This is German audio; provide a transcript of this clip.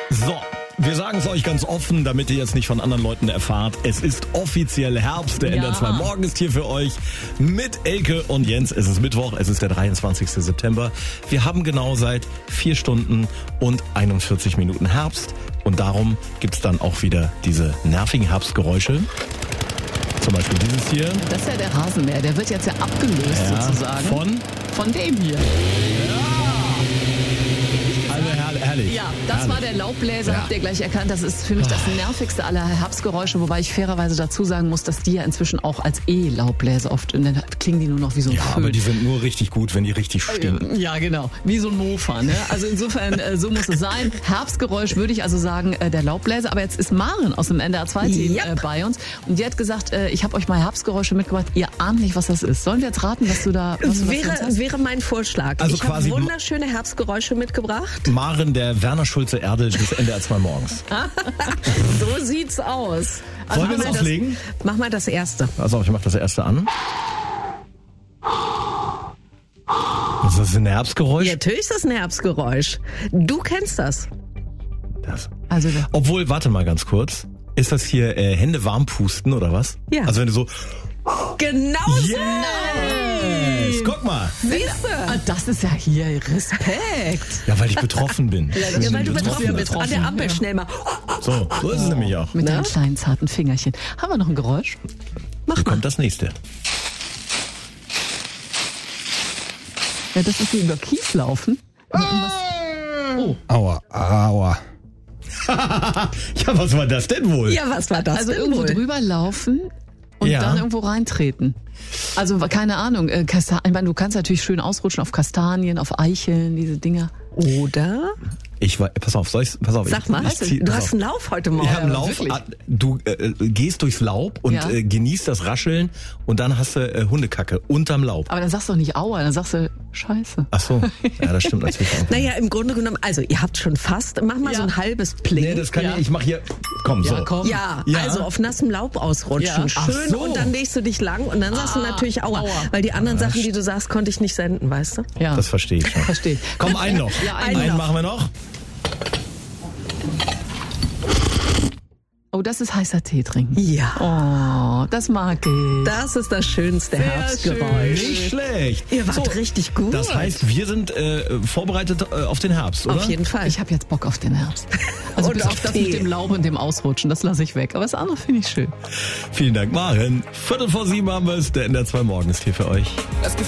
So, wir sagen es euch ganz offen, damit ihr jetzt nicht von anderen Leuten erfahrt. Es ist offiziell Herbst. Der NDR 2 Morgen ist hier für euch mit Elke und Jens. Es ist Mittwoch, es ist der 23. September. Wir haben genau seit 4 Stunden und 41 Minuten Herbst. Und darum gibt's dann auch wieder diese nervigen Herbstgeräusche. Zum Beispiel dieses hier. Das ist ja der Rasenmäher, der wird jetzt ja abgelöst sozusagen. Von dem hier. Herrlich. Ja, das war der Laubbläser, habt ihr gleich erkannt. Das ist für mich das nervigste aller Herbstgeräusche, wobei ich fairerweise dazu sagen muss, dass die ja inzwischen auch als Laubbläser oft, und dann klingen die nur noch wie so ein Föhn. Aber die sind nur richtig gut, wenn die richtig stinken. Ja, genau. Wie so ein Mofa, ne? Also insofern, so muss es sein. Herbstgeräusch würde ich also sagen, der Laubbläser. Aber jetzt ist Maren aus dem NDR 2-Team bei uns. Und die hat gesagt, ich habe euch mal Herbstgeräusche mitgebracht. Ihr ahnt nicht, was das ist. Sollen wir jetzt raten, was du da was wäre mein Vorschlag. Also ich habe wunderschöne Herbstgeräusche mitgebracht. Maren, der Werner Schulze-Erdel des NDR 2 Morgens. So sieht's aus. Also sollen wir loslegen? Mach mal das erste. Also ich mach das erste an. Ist das ein Herbstgeräusch? Ja, natürlich ist das ein Herbstgeräusch. Du kennst das. Obwohl, warte mal ganz kurz. Ist das hier Hände warm pusten oder was? Ja. Also wenn du so... Genau so! Yes! Guck mal. Siehste? Das ist ja hier Respekt. Ja, weil ich betroffen bin. Ja, weil du betroffen bist. An der Ampel schnell mal. So ist es nämlich auch. Mit deinen kleinen zarten Fingerchen. Haben wir noch ein Geräusch? Hier kommt das nächste. Ja, das ist wie über Kies laufen. Oh. Aua. Ja, was war das denn wohl? Ja, was war das also denn irgendwo wohl? drüber laufen und dann irgendwo reintreten. Also keine Ahnung, ich meine, du kannst natürlich schön ausrutschen auf Kastanien, auf Eicheln, diese Dinger. Oder? Pass auf. Sag mal, du hast einen Lauf heute Morgen. Ich habe einen Lauf. Wirklich? Du gehst durchs Laub und genießt das Rascheln und dann hast du Hundekacke unterm Laub. Aber dann sagst du doch nicht Aua, dann sagst du Scheiße. Ach so, ja, das stimmt natürlich auch. Naja, im Grunde genommen, also ihr habt schon fast, mach mal so ein halbes Plink. Nee, das kann ich mach hier, komm, so. Komm. Ja, also auf nassem Laub ausrutschen. Ja. Schön, und dann legst du dich lang und dann sagst du natürlich Aua. Weil die anderen Sachen, die du sagst, konnte ich nicht senden, weißt du? Ja. Das verstehe ich schon. Verstehe. Komm, einen noch. Ja, einen machen wir noch. Oh, das ist heißer Tee trinken. Ja. Oh, das mag ich. Das ist das schönste Herbstgeräusch. Nicht schlecht. Ihr wart richtig gut. Das heißt, wir sind vorbereitet auf den Herbst, oder? Auf jeden Fall. Ich habe jetzt Bock auf den Herbst. Also Und bis auf das mit dem Laub und dem Ausrutschen, das lasse ich weg. Aber das andere finde ich schön. Vielen Dank, Maren. 7:15 haben wir es. Der NDR 2 Morgen ist hier für euch.